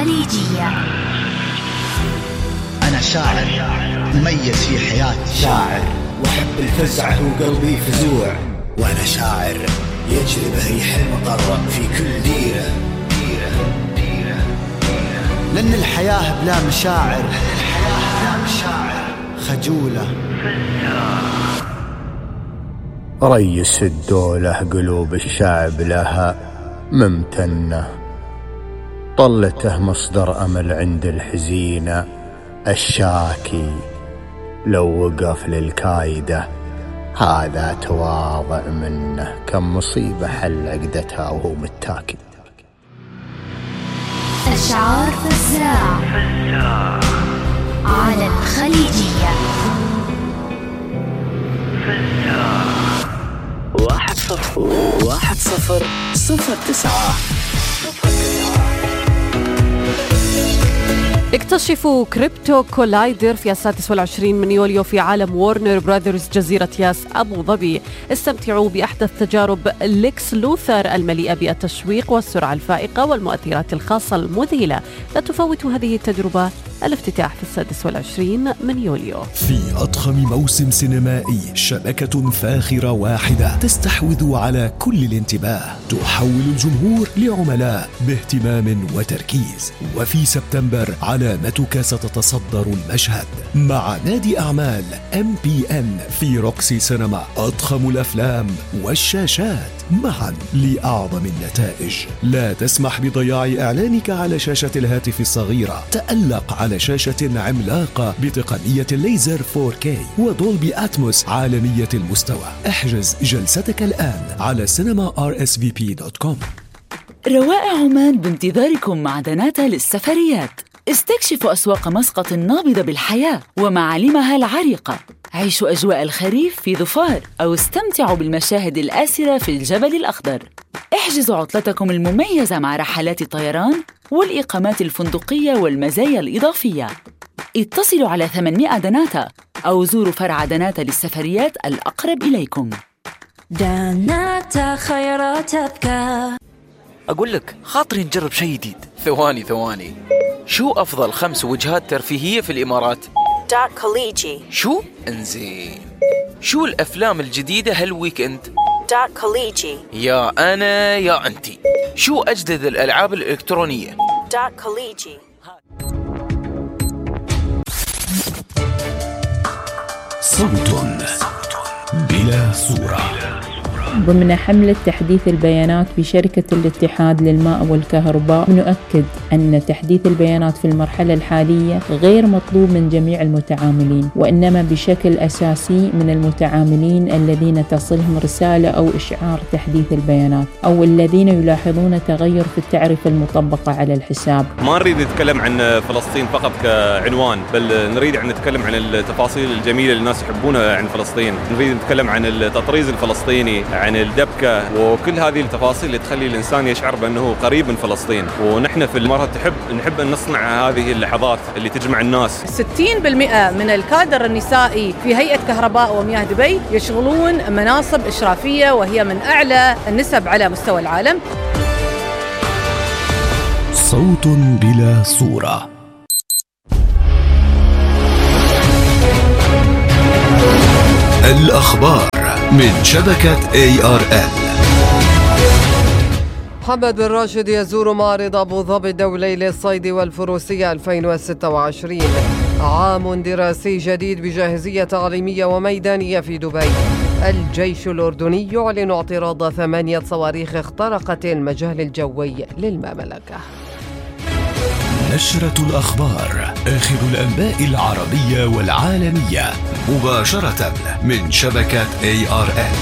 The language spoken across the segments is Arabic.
الخليجية. أنا شاعر مميز في حياتي، شاعر وحب الفزع وقلبي فزوع، وأنا شاعر يجري ريح المطر في كل ديرة. لأن الحياة بلا مشاعر خجولة. ريس الدولة قلوب الشعب لها ممتنة، طلته مصدر أمل عند الحزينة الشاكي. لو وقف للكايدة هذا تواضع منه، كم مصيبة حل عقدتها وهو متاكي. أشعار فزاع على الخليجية. 101009. اكتشفوا كريبتو كولايدر في 26 من يوليو في عالم وورنر براذرز جزيرة ياس أبو ظبي. استمتعوا بأحدث تجارب ليكس لوثر المليئة بالتشويق والسرعة الفائقة والمؤثرات الخاصة المذهلة. لا تفوتوا هذه التجربة. الافتتاح في 26 من يوليو. في أضخم موسم سينمائي، شبكة فاخرة واحدة تستحوذ على كل الانتباه، تحول الجمهور لعملاء باهتمام وتركيز. وفي سبتمبر علامتك ستتصدر المشهد مع نادي أعمال MPN في روكسي سينما. أضخم الأفلام والشاشات معا لأعظم النتائج. لا تسمح بضياع إعلانك على شاشة الهاتف الصغيرة. تألق على شاشة عملاقة بتقنية الليزر 4K ودولبي أتموس عالمية المستوى. احجز جلستك الآن على cinema.rsvp.com. روائع عمان بانتظاركم مع دناتا للسفريات. استكشفوا أسواق مسقط النابضة بالحياة ومعالمها العريقة. عيشوا أجواء الخريف في ظفار أو استمتعوا بالمشاهد الآسرة في الجبل الأخضر. احجزوا عطلتكم المميزة مع رحلات الطيران والإقامات الفندقية والمزايا الإضافية. اتصلوا على 800 دناتا أو زوروا فرع دناتا للسفريات الأقرب إليكم. دناتا خيرات أبكى. أقول لك خاطري نجرب شيء جديد. ثواني شو أفضل 5 وجهات ترفيهية في الإمارات؟ دارك كوليجي. شو؟ انزين. شو الأفلام الجديدة هالويكند؟ دارك كوليجي. يا أنا يا أنتي. شو أجدد الألعاب الإلكترونية؟ دارك كوليجي. صوت بلا صورة. ضمن حملة تحديث البيانات بشركة الاتحاد للماء والكهرباء، نؤكد أن تحديث البيانات في المرحلة الحالية غير مطلوب من جميع المتعاملين، وإنما بشكل أساسي من المتعاملين الذين تصلهم رسالة أو إشعار تحديث البيانات، أو الذين يلاحظون تغير في التعرفة المطبقة على الحساب. ما نريد نتكلم عن فلسطين فقط كعنوان، بل نريد أن نتكلم عن التفاصيل الجميلة اللي الناس يحبونها عن فلسطين. نريد نتكلم عن التطريز الفلسطيني، عن الدبكة، وكل هذه التفاصيل اللي تخلي الإنسان يشعر بأنه قريب من فلسطين. ونحن في المرة نحب أن نصنع هذه اللحظات اللي تجمع الناس. 60% من الكادر النسائي في هيئة كهرباء ومياه دبي يشغلون مناصب إشرافية، وهي من أعلى النسب على مستوى العالم. صوت بلا صورة. الأخبار من شبكة ARL. محمد بن راشد يزور معرض أبو ظبي الدولي للصيد والفروسية 2026. عام دراسي جديد بجاهزية تعليمية وميدانية في دبي. الجيش الأردني يعلن اعتراض 8 صواريخ اخترقت المجال الجوي للمملكة. نشرة الأخبار، آخر الأنباء العربية والعالمية، مباشرة من شبكة ARL.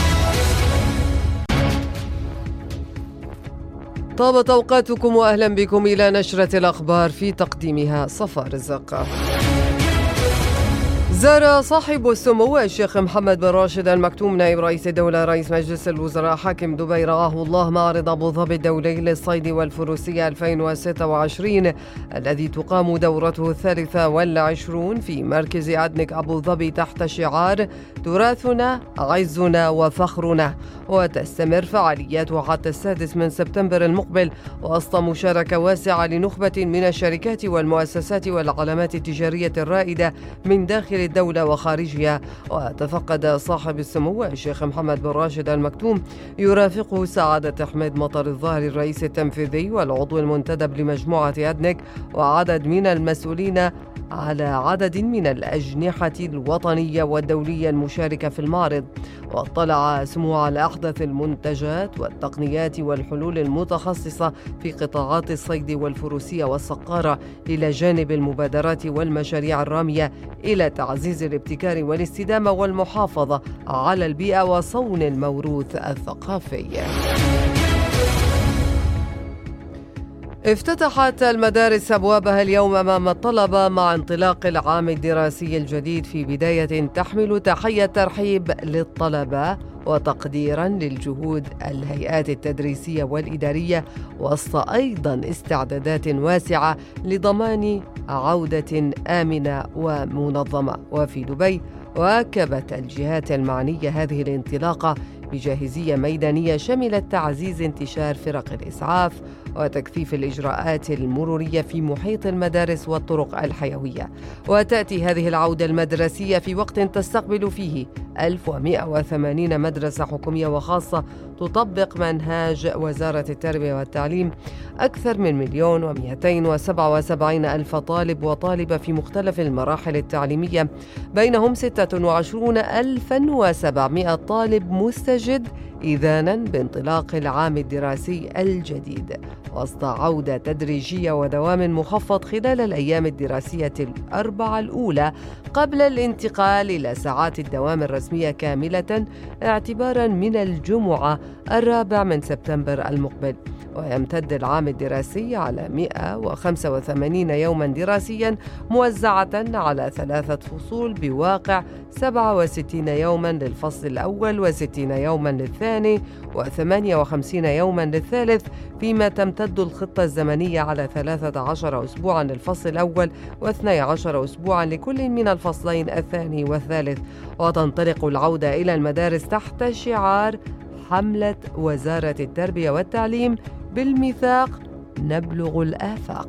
طابت أوقاتكم وأهلا بكم إلى نشرة الأخبار، في تقديمها صفاء رزق. زار صاحب السمو الشيخ محمد بن راشد المكتوم نائب رئيس الدولة رئيس مجلس الوزراء حاكم دبي رعاه الله معرض أبو ظبي الدولي للصيد والفروسية 2026 الذي تقام دورته 23 في مركز أدنك أبو ظبي تحت شعار تراثنا عزنا وفخرنا، وتستمر فعالياته حتى 6 سبتمبر المقبل وسط مشاركة واسعة لنخبة من الشركات والمؤسسات والعلامات التجارية الرائدة من داخل الدولة وخارجها. وتفقد صاحب السمو الشيخ محمد بن راشد المكتوم يرافقه سعادة حميد مطر الظاهر الرئيس التنفيذي والعضو المنتدب لمجموعة أدنك وعدد من المسؤولين على عدد من الأجنحة الوطنية والدولية المشاركة في المعرض. واطلع سموه على أحدث المنتجات والتقنيات والحلول المتخصصة في قطاعات الصيد والفروسية والصقارة إلى جانب المبادرات والمشاريع الرامية إلى تعزيز الابتكار والاستدامة والمحافظة على البيئة وصون الموروث الثقافي. افتتحت المدارس أبوابها اليوم أمام الطلبة مع انطلاق العام الدراسي الجديد في بداية تحمل تحية ترحيب للطلبة وتقديرا للجهود الهيئات التدريسية والإدارية وسط أيضا استعدادات واسعة لضمان عودة آمنة ومنظمة. وفي دبي واكبت الجهات المعنية هذه الانطلاقة بجاهزية ميدانية شملت تعزيز انتشار فرق الإسعاف وتكثيف الإجراءات المرورية في محيط المدارس والطرق الحيوية. وتأتي هذه العودة المدرسية في وقت تستقبل فيه 1180 مدرسة حكومية وخاصة تطبق منهاج وزارة التربية والتعليم أكثر من 1,277,000 طالب وطالبة في مختلف المراحل التعليمية، بينهم 26,700 طالب مستجد إذانا بانطلاق العام الدراسي الجديد وسط عودة تدريجية ودوام مخفض خلال الأيام الدراسية الأربعة الأولى قبل الانتقال إلى ساعات الدوام الرسمية كاملة اعتبارا من الجمعة 4 سبتمبر المقبل. ويمتد العام الدراسي على 185 يوما دراسيا موزعة على 3 فصول بواقع 67 يوما للفصل الأول و60 يوما للثاني و58 يوما للثالث، فيما تمتد الخطة الزمنية على 13 أسبوعا للفصل الأول و12 أسبوعا لكل من الفصلين الثاني والثالث. وتنطلق العودة إلى المدارس تحت شعار حملة وزارة التربية والتعليم بالميثاق نبلغ الآفاق.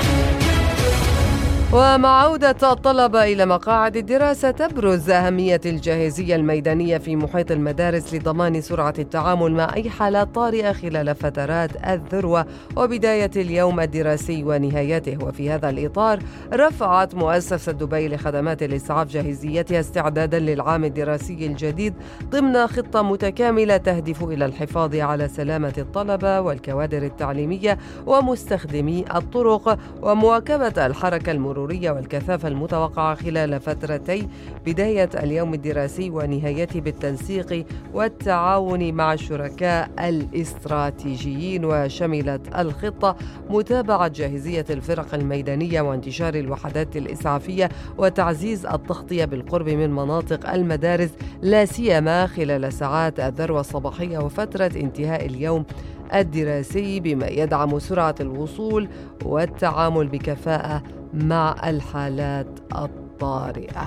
ومع عودة الطلبة إلى مقاعد الدراسة تبرز أهمية الجاهزية الميدانية في محيط المدارس لضمان سرعة التعامل مع أي حالات طارئة خلال فترات الذروة وبداية اليوم الدراسي ونهايته. وفي هذا الإطار رفعت مؤسسة دبي لخدمات الإسعاف جاهزيتها استعدادا للعام الدراسي الجديد ضمن خطة متكاملة تهدف إلى الحفاظ على سلامة الطلبة والكوادر التعليمية ومستخدمي الطرق ومواكبة الحركة المرورية والكثافة المتوقعة خلال فترتي بداية اليوم الدراسي ونهايته بالتنسيق والتعاون مع الشركاء الاستراتيجيين. وشملت الخطة متابعة جاهزية الفرق الميدانية وانتشار الوحدات الإسعافية وتعزيز التغطية بالقرب من مناطق المدارس لا سيما خلال ساعات الذروة الصباحية وفترة انتهاء اليوم الدراسي، بما يدعم سرعة الوصول والتعامل بكفاءة مع الحالات الطارئة.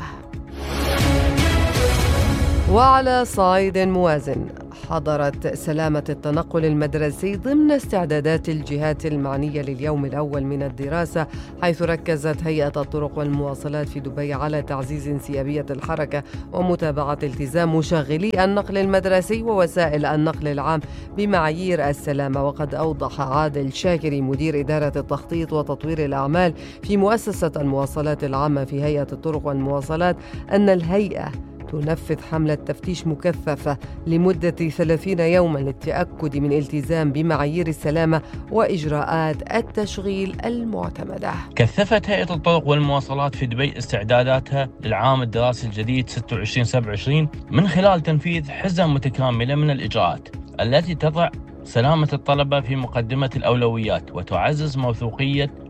وعلى صعيد موازن حضرت سلامة التنقل المدرسي ضمن استعدادات الجهات المعنية لليوم الأول من الدراسة، حيث ركزت هيئة الطرق والمواصلات في دبي على تعزيز انسيابية الحركة ومتابعة التزام مشغلي النقل المدرسي ووسائل النقل العام بمعايير السلامة. وقد أوضح عادل شاكري مدير إدارة التخطيط وتطوير الأعمال في مؤسسة المواصلات العامة في هيئة الطرق والمواصلات أن الهيئة تنفذ حملة تفتيش مكثفة لمدة 30 يوما للتأكد من الالتزام بمعايير السلامة وإجراءات التشغيل المعتمدة. كثفت هيئة الطرق والمواصلات في دبي استعداداتها للعام الدراسي الجديد 26-27 من خلال تنفيذ حزم متكاملة من الإجراءات التي تضع سلامة الطلبة في مقدمة الأولويات وتعزز موثوقية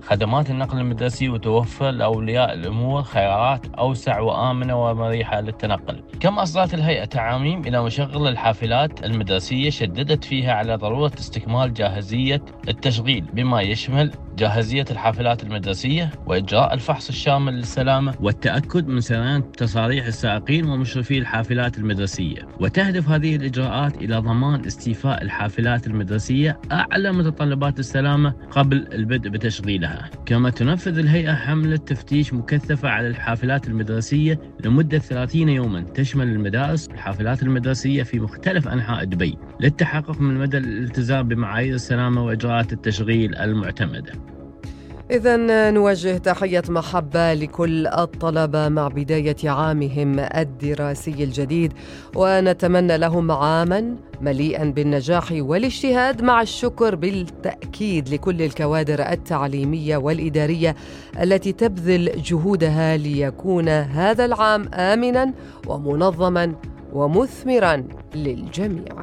خدمات النقل المدرسي وتوفر لأولياء الأمور خيارات أوسع وآمنة ومريحة للتنقل. كما أصدرت الهيئة تعاميم إلى مشغل الحافلات المدرسية شددت فيها على ضرورة استكمال جاهزية التشغيل بما يشمل جاهزية الحافلات المدرسية وإجراء الفحص الشامل للسلامة والتأكد من سريان تصاريح السائقين ومشرفي الحافلات المدرسية. وتهدف هذه الإجراءات إلى ضمان استيفاء الحافلات المدرسية أعلى متطلبات السلامة قبل البدء بتشغيلها. كما تنفذ الهيئة حملة تفتيش مكثفة على الحافلات المدرسية لمدة 30 يوما تشمل المدارس والحافلات المدرسية في مختلف أنحاء دبي للتحقق من مدى الالتزام بمعايير السلامة وإجراءات التشغيل المعتمدة. إذن نوجه تحية محبة لكل الطلبة مع بداية عامهم الدراسي الجديد، ونتمنى لهم عاما مليئا بالنجاح والاجتهاد، مع الشكر بالتأكيد لكل الكوادر التعليمية والإدارية التي تبذل جهودها ليكون هذا العام آمنا ومنظما ومثمرا للجميع.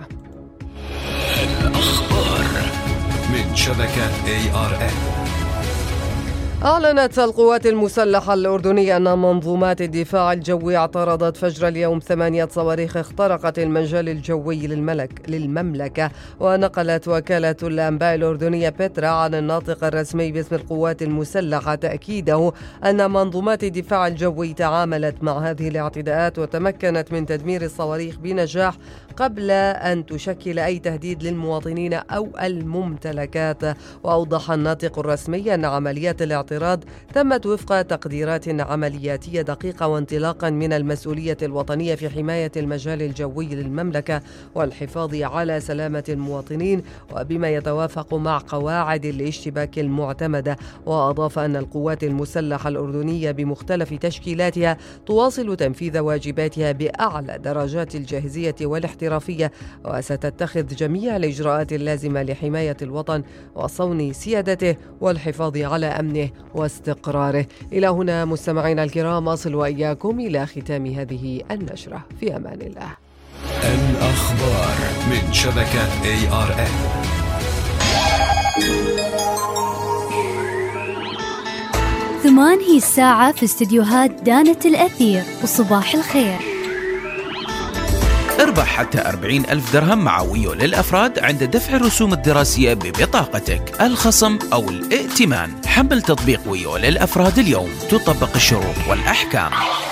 الأخبار من شبكة ARN. أعلنت القوات المسلحة الأردنية أن منظومات الدفاع الجوي اعترضت فجر اليوم 8 صواريخ اخترقت المجال الجوي للمملكة. ونقلت وكالة الأنباء الأردنية بترا عن الناطق الرسمي باسم القوات المسلحة تأكيده أن منظومات الدفاع الجوي تعاملت مع هذه الاعتداءات وتمكنت من تدمير الصواريخ بنجاح قبل أن تشكل أي تهديد للمواطنين أو الممتلكات. وأوضح الناطق الرسمي أن عمليات الاعتراض تمت وفق تقديرات عملياتية دقيقة وانطلاقا من المسؤولية الوطنية في حماية المجال الجوي للمملكة والحفاظ على سلامة المواطنين وبما يتوافق مع قواعد الاشتباك المعتمدة. وأضاف أن القوات المسلحة الأردنية بمختلف تشكيلاتها تواصل تنفيذ واجباتها بأعلى درجات الجاهزية والاحترافية، وستتخذ جميع الإجراءات اللازمة لحماية الوطن وصون سيادته والحفاظ على أمنه واستقراره. إلى هنا مستمعينا الكرام أصل وإياكم إلى ختام هذه النشرة، في أمان الله. الأخبار من شبكة ARN. ثمان هي الساعة في استديوهات دانة الأثير، وصباح الخير. اربح حتى 40,000 درهم مع ويو للأفراد عند دفع الرسوم الدراسية ببطاقتك، الخصم أو الائتمان. حمل تطبيق ويو للأفراد اليوم، تطبق الشروط والأحكام.